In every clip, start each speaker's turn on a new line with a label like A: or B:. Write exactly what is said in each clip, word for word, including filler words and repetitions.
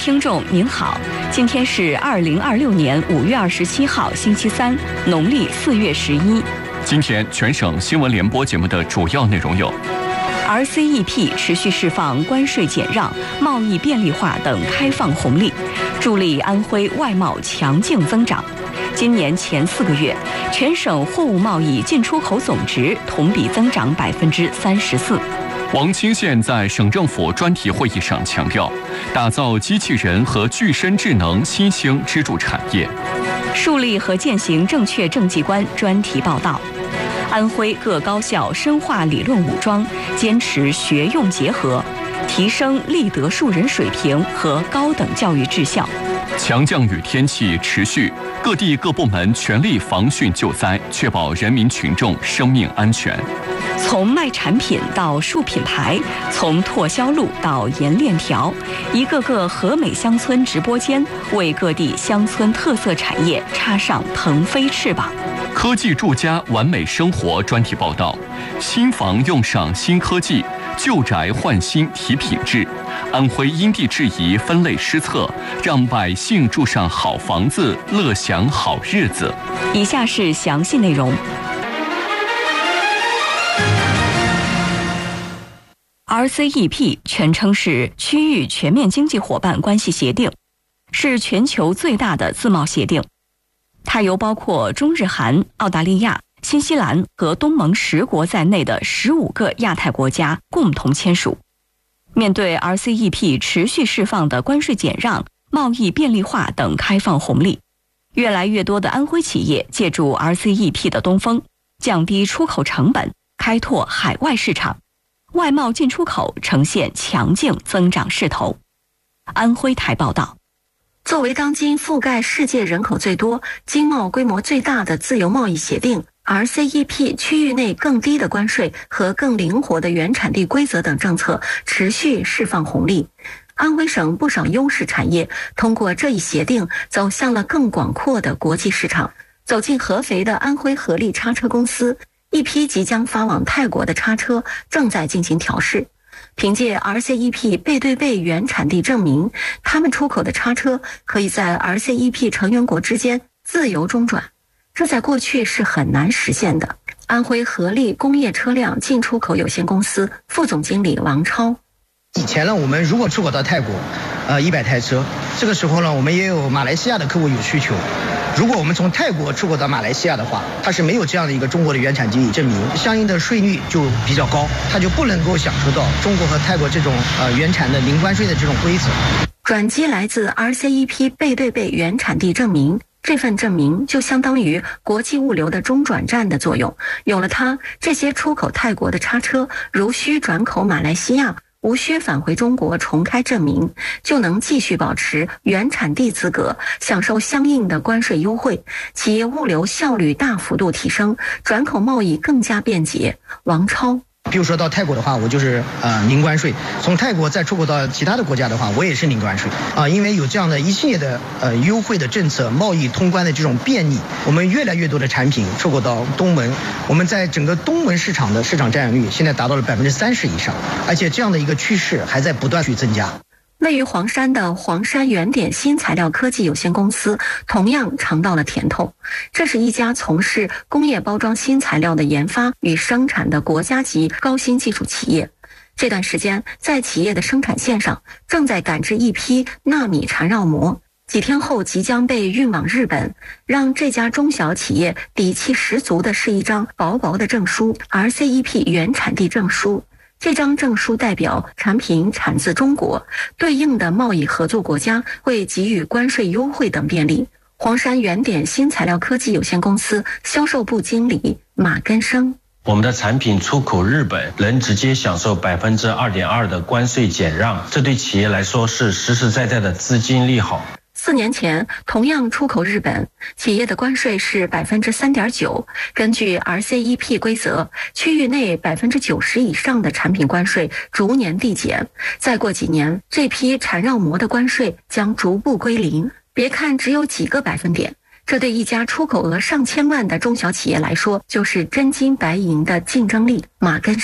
A: 听众您好，今天是二零二六年五月二十七号星期三，农历四月十一。
B: 今天全省新闻联播节目的主要内容有
A: ：R C E P 持续释放关税减让、贸易便利化等开放红利，助力安徽外贸强劲增长。今年前四个月，全省货物贸易进出口总值同比增长百分之三十四。
B: 王清县在省政府专题会议上强调，打造机器人和具身智能新兴支柱产业。
A: 树立和践行正确政绩观专题报道。安徽各高校深化理论武装，坚持学用结合，提升立德树人水平和高等教育质效。
B: 强降雨天气持续，各地各部门全力防汛救灾，确保人民群众生命安全。
A: 从卖产品到树品牌，从拓销路到盐链条，一个个和美乡村直播间为各地乡村特色产业插上腾飞翅膀。
B: 科技住家完美生活专题报道，新房用上新科技，旧宅换新提品质。安徽因地制宜分类施策，让百姓住上好房子，乐享好日子。
A: 以下是详细内容。R C E P 全称是区域全面经济伙伴关系协定，是全球最大的自贸协定。它由包括中日韩、澳大利亚、新西兰和东盟十国在内的十五个亚太国家共同签署。面对 R C E P 持续释放的关税减让、贸易便利化等开放红利，越来越多的安徽企业借助 R C E P 的东风，降低出口成本，开拓海外市场，外贸进出口呈现强劲增长势头。安徽台报道。
C: 作为当今覆盖世界人口最多、经贸规模最大的自由贸易协定 ，R C E P 区域内更低的关税和更灵活的原产地规则等政策持续释放红利。安徽省不少优势产业通过这一协定走向了更广阔的国际市场。走进合肥的安徽合力叉车公司，一批即将发往泰国的叉车正在进行调试。凭借 R C E P 背对背原产地证明，他们出口的叉车可以在 R C E P 成员国之间自由中转，这在过去是很难实现的。安徽合力工业车辆进出口有限公司副总经理王超：
D: 以前呢，我们如果出口到泰国，呃，一百台车，这个时候呢，我们也有马来西亚的客户有需求。如果我们从泰国出口到马来西亚的话，它是没有这样的一个中国的原产地证明，相应的税率就比较高，它就不能够享受到中国和泰国这种呃原产的零关税的这种规则。
C: 转机来自 R C E P 背对背原产地证明，这份证明就相当于国际物流的中转站的作用。有了它，这些出口泰国的叉车如需转口马来西亚，无需返回中国重开证明，就能继续保持原产地资格，享受相应的关税优惠，企业物流效率大幅度提升，转口贸易更加便捷。王超：
D: 比如说到泰国的话，我就是呃零关税；从泰国再出口到其他的国家的话，我也是零关税啊、呃。因为有这样的一系列的呃优惠的政策，贸易通关的这种便利，我们越来越多的产品出口到东盟，我们在整个东盟市场的市场占有率现在达到了百分之三十以上，而且这样的一个趋势还在不断去增加。
C: 位于黄山的黄山原点新材料科技有限公司同样尝到了甜头。这是一家从事工业包装新材料的研发与生产的国家级高新技术企业。这段时间，在企业的生产线上正在赶制一批纳米缠绕膜，几天后即将被运往日本。让这家中小企业底气十足的是一张薄薄的证书 ，R C E P 原产地证书。这张证书代表产品产自中国，对应的贸易合作国家会给予关税优惠等便利。黄山原点新材料科技有限公司销售部经理马根生：
E: 我们的产品出口日本，能直接享受百分之二点二的关税减让，这对企业来说是实实在在的资金利好。
C: 四年前，同样出口日本，企业的关税是百分之三点九。根据 R C E P 规则，区域内百分之九十以上的产品关税逐年递减。再过几年，这批缠绕膜的关税将逐步归零。别看只有几个百分点，这对一家出口额上千万的中小企业来说，就是真金白银的竞争力。马根生：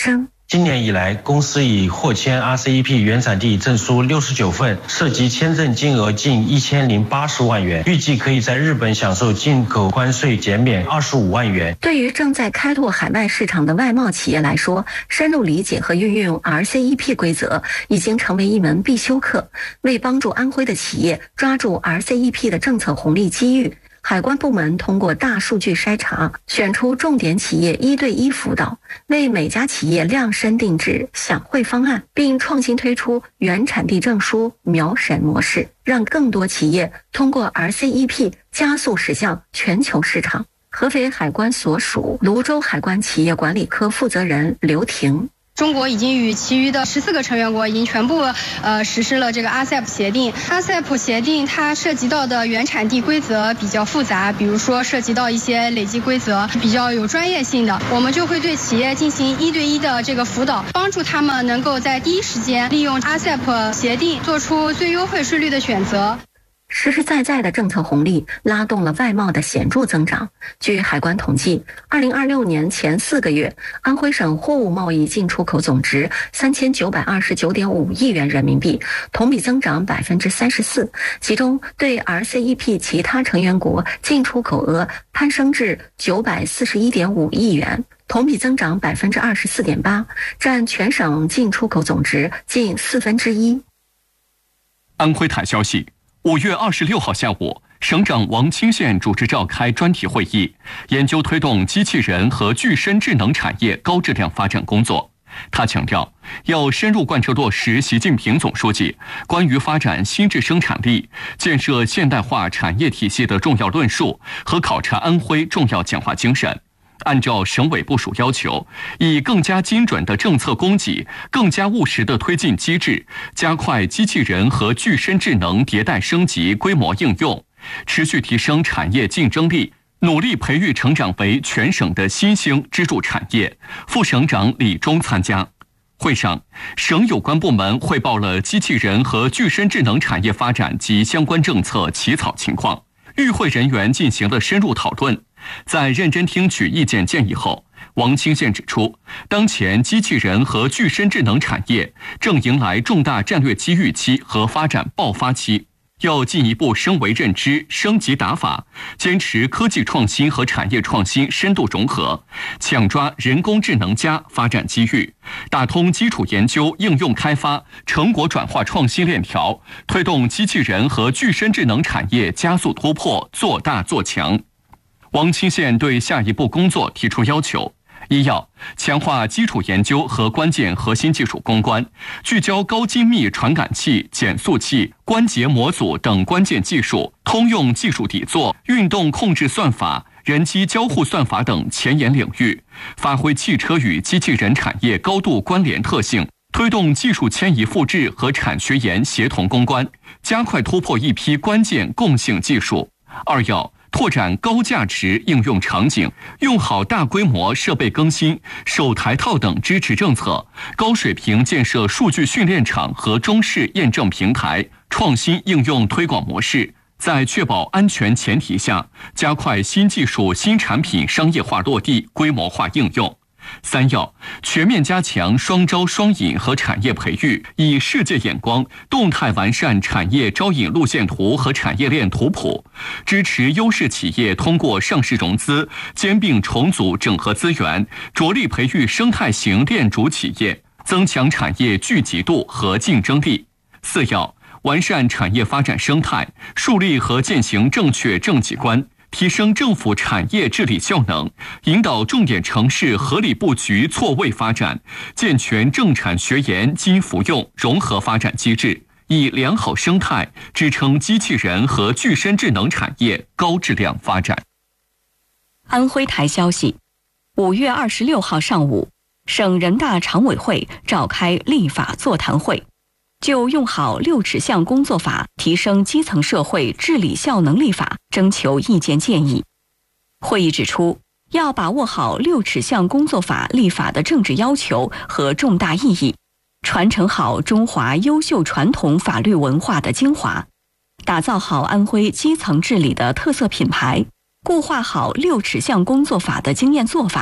E: 今年以来，公司已获签 R C E P 原产地证书六十九份，涉及签证金额近一千零八十万元，预计可以在日本享受进口关税减免二十五万元。
C: 对于正在开拓海外市场的外贸企业来说，深入理解和运用 R C E P 规则已经成为一门必修课。为帮助安徽的企业抓住 R C E P 的政策红利机遇，海关部门通过大数据筛查，选出重点企业一对一辅导，为每家企业量身定制享惠方案，并创新推出原产地证书秒审模式，让更多企业通过 R C E P 加速驶向全球市场。合肥海关所属泸州海关企业管理科负责人刘婷。
F: 中国已经与其余的十四个成员国已经全部呃实施了这个 R C E P 协定。R C E P 协定它涉及到的原产地规则比较复杂，比如说涉及到一些累计规则，比较有专业性的，我们就会对企业进行一对一的这个辅导，帮助他们能够在第一时间利用 R C E P 协定做出最优惠税率的选择。
C: 实实在在的政策红利拉动了外贸的显著增长。据海关统计，二零二六年前四个月，安徽省货物贸易进出口总值三千九百二十九点五亿元人民币，同比增长百分之三十四。其中，对 R C E P 其他成员国进出口额攀升至九百四十一点五亿元，同比增长百分之二十四点八，占全省进出口总值近四分之一。
B: 安徽台消息。五月二十六号下午，省长王清县主持召开专题会议，研究推动机器人和具身智能产业高质量发展工作。他强调，要深入贯彻落实习近平总书记关于发展新质生产力、建设现代化产业体系的重要论述和考察安徽重要讲话精神。按照省委部署要求，以更加精准的政策供给、更加务实的推进机制，加快机器人和具身智能迭代升级规模应用，持续提升产业竞争力，努力培育成长为全省的新兴支柱产业。副省长李忠参加会上，省有关部门汇报了机器人和具身智能产业发展及相关政策起草情况。与会人员进行了深入讨论。在认真听取意见建议后，王清县指出，当前机器人和具身智能产业正迎来重大战略机遇期和发展爆发期，要进一步升维认知、升级打法，坚持科技创新和产业创新深度融合，抢抓人工智能加发展机遇，打通基础研究、应用开发、成果转化创新链条，推动机器人和具身智能产业加速突破，做大做强。王清县对下一步工作提出要求：一要强化基础研究和关键核心技术攻关，聚焦高精密传感器、减速器、关节模组等关键技术，通用技术底座、运动控制算法、人机交互算法等前沿领域，发挥汽车与机器人产业高度关联特性，推动技术迁移复制和产学研协同攻关，加快突破一批关键共性技术。二要拓展高价值应用场景，用好大规模设备更新、首台套等支持政策，高水平建设数据训练场和中试验证平台，创新应用推广模式，在确保安全前提下，加快新技术、新产品商业化落地、规模化应用。三要全面加强双招双引和产业培育，以世界眼光动态完善产业招引路线图和产业链图谱，支持优势企业通过上市融资兼并重组整合资源，着力培育生态型链主企业，增强产业聚集度和竞争力。四要完善产业发展生态，树立和践行正确政绩观，提升政府产业治理效能，引导重点城市合理布局错位发展，健全政产学研基服用融合发展机制，以良好生态支撑机器人和具身智能产业高质量发展。
A: 安徽台消息，五月二十六号上午，省人大常委会召开立法座谈会，就用好六尺巷工作法提升基层社会治理效能立法征求意见建议。会议指出，要把握好六尺巷工作法立法的政治要求和重大意义，传承好中华优秀传统法律文化的精华，打造好安徽基层治理的特色品牌，固化好六尺巷工作法的经验做法，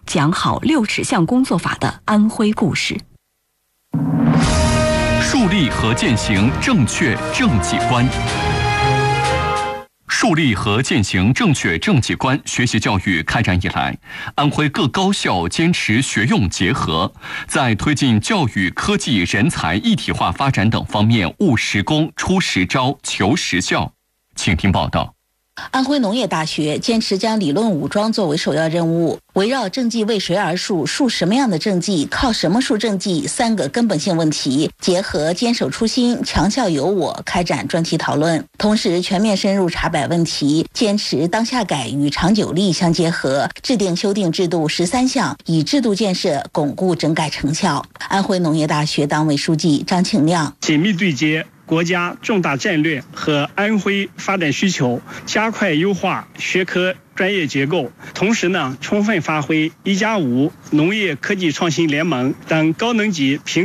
A: 讲好六尺巷工作法的安徽故事。
B: 树立和践行正确政绩观。树立和践行正确政绩观学习教育开展以来，安徽各高校坚持学用结合，在推进教育、科技、人才一体化发展等方面务实功、出实招、求实效。请听报道。
G: 安徽农业大学坚持将理论武装作为首要任务，围绕政绩为谁而树、树什么样的政绩、靠什么树政绩三个根本性问题，结合坚守初心、强校有我，开展专题讨论。同时，全面深入查摆问题，坚持当下改与长久力相结合，制定修订制度十三项，以制度建设巩固整改成效。安徽农业大学党委书记张庆亮
H: 紧密对接国家重大战略和安徽发展需求，加快优化学科专业结构，同时呢，充分发挥一加五农业科技创新联盟等高能级评